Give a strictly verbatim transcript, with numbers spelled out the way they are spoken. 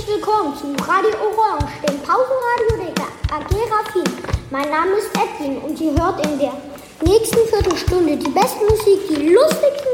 herzlich willkommen zu Radio Orange, dem Pausenradio der A G Raffin. Mein Name ist Edwin und ihr hört in der nächsten Viertelstunde die beste Musik, die lustig